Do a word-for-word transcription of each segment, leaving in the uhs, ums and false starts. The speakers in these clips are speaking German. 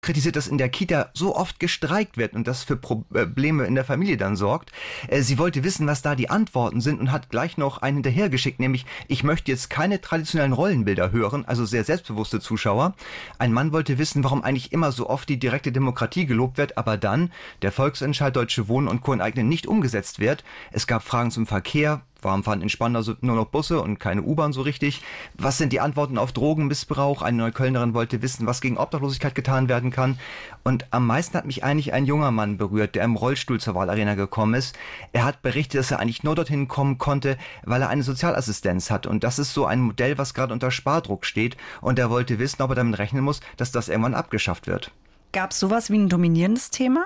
kritisiert, dass in der Kita so oft gestreikt wird und das für Probleme in der Familie dann sorgt. Sie wollte wissen, was da die Antworten sind und hat gleich noch einen hinterhergeschickt, nämlich, ich möchte jetzt keine traditionellen Rollenbilder hören, also sehr selbstbewusste Zuschauer. Ein Mann wollte wissen, warum eigentlich immer so oft die direkte Demokratie gelobt wird, aber dann der Volksentscheid Deutsche Wohnen und Co. enteignen nicht umgesetzt wird. Es gab Fragen zum Verkehr. Warum fahren in Spandau nur noch Busse und keine U-Bahn so richtig? Was sind die Antworten auf Drogenmissbrauch? Eine Neuköllnerin wollte wissen, was gegen Obdachlosigkeit getan werden kann. Und am meisten hat mich eigentlich ein junger Mann berührt, der im Rollstuhl zur Wahlarena gekommen ist. Er hat berichtet, dass er eigentlich nur dorthin kommen konnte, weil er eine Sozialassistenz hat. Und das ist so ein Modell, was gerade unter Spardruck steht. Und er wollte wissen, ob er damit rechnen muss, dass das irgendwann abgeschafft wird. Gab es sowas wie ein dominierendes Thema?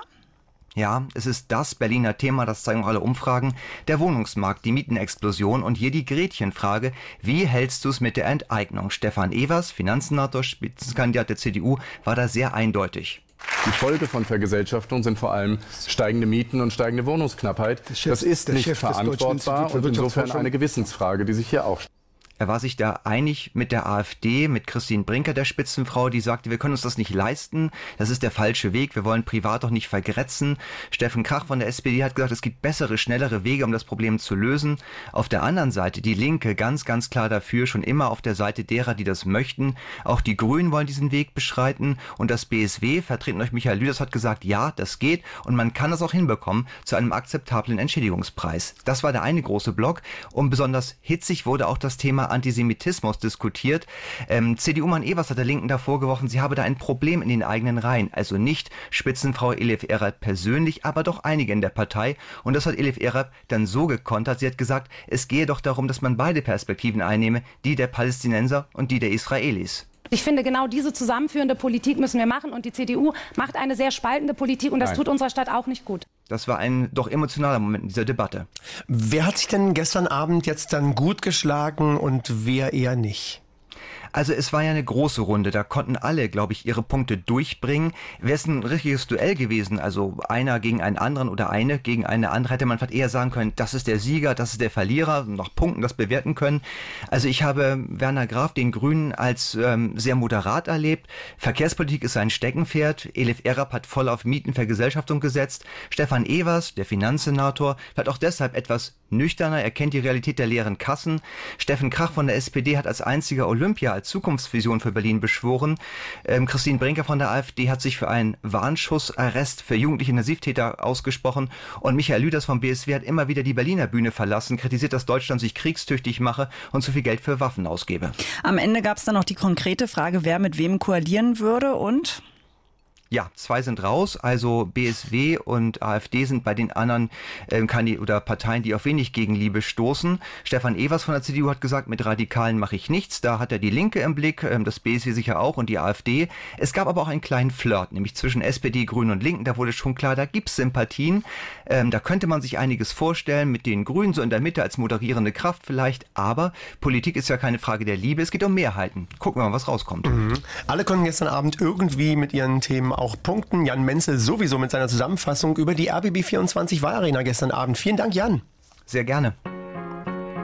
Ja, es ist das Berliner Thema, das zeigen auch alle Umfragen, der Wohnungsmarkt, die Mietenexplosion und hier die Gretchenfrage, wie hältst du es mit der Enteignung? Stefan Evers, Finanzsenator, Spitzenkandidat der C D U, war da sehr eindeutig. Die Folge von Vergesellschaftung sind vor allem steigende Mieten und steigende Wohnungsknappheit. Chef, das ist nicht verantwortbar und insofern eine Gewissensfrage, die sich hier auch stellt. Er war sich da einig mit der AfD, mit Christine Brinker, der Spitzenfrau, die sagte, wir können uns das nicht leisten, das ist der falsche Weg, wir wollen privat doch nicht vergrätzen. Steffen Krach von der S P D hat gesagt, es gibt bessere, schnellere Wege, um das Problem zu lösen. Auf der anderen Seite die Linke ganz, ganz klar dafür, schon immer auf der Seite derer, die das möchten. Auch die Grünen wollen diesen Weg beschreiten und das B S W, vertreten durch Michael Lüders, hat gesagt, ja, das geht und man kann das auch hinbekommen zu einem akzeptablen Entschädigungspreis. Das war der eine große Block und besonders hitzig wurde auch das Thema Antisemitismus diskutiert. Ähm, C D U-Mann Evers hat der Linken da vorgeworfen, sie habe da ein Problem in den eigenen Reihen. Also nicht Spitzenfrau Elif Erhard persönlich, aber doch einige in der Partei. Und das hat Elif Erhard dann so gekontert. Sie hat gesagt, es gehe doch darum, dass man beide Perspektiven einnehme, die der Palästinenser und die der Israelis. Ich finde, genau diese zusammenführende Politik müssen wir machen und die C D U macht eine sehr spaltende Politik und das Nein. tut unserer Stadt auch nicht gut. Das war ein doch emotionaler Moment in dieser Debatte. Wer hat sich denn gestern Abend jetzt dann gut geschlagen und wer eher nicht? Also es war ja eine große Runde, da konnten alle, glaube ich, ihre Punkte durchbringen. Wäre es ein richtiges Duell gewesen, also einer gegen einen anderen oder eine gegen eine andere, hätte man vielleicht eher sagen können, das ist der Sieger, das ist der Verlierer, nach Punkten das bewerten können. Also ich habe Werner Graf, den Grünen, als ähm, sehr moderat erlebt. Verkehrspolitik ist sein Steckenpferd. Elif Erhard hat voll auf Mietenvergesellschaftung gesetzt. Stefan Evers, der Finanzsenator, hat auch deshalb etwas nüchterner, er kennt die Realität der leeren Kassen. Steffen Krach von der S P D hat als einziger Olympia als Zukunftsvision für Berlin beschworen. Ähm, Christine Brinker von der AfD hat sich für einen Warnschussarrest für jugendliche Intensivtäter ausgesprochen und Michael Lüders vom B S W hat immer wieder die Berliner Bühne verlassen, kritisiert, dass Deutschland sich kriegstüchtig mache und zu viel Geld für Waffen ausgebe. Am Ende gab es dann noch die konkrete Frage, wer mit wem koalieren würde und... Ja, zwei sind raus, also B S W und AfD sind bei den anderen äh, Kandi- oder Parteien, die auf wenig Gegenliebe stoßen. Stefan Evers von der C D U hat gesagt, mit Radikalen mache ich nichts. Da hat er die Linke im Blick, ähm, das B S W sicher auch und die AfD. Es gab aber auch einen kleinen Flirt, nämlich zwischen S P D, Grünen und Linken. Da wurde schon klar, da gibt's Sympathien. Ähm, da könnte man sich einiges vorstellen, mit den Grünen so in der Mitte als moderierende Kraft vielleicht. Aber Politik ist ja keine Frage der Liebe, es geht um Mehrheiten. Gucken wir mal, was rauskommt. Mhm. Alle konnten gestern Abend irgendwie mit ihren Themen auch punkten. Jan Menzel sowieso mit seiner Zusammenfassung über die R B B vierundzwanzig Wahlarena gestern Abend. Vielen Dank, Jan. Sehr gerne.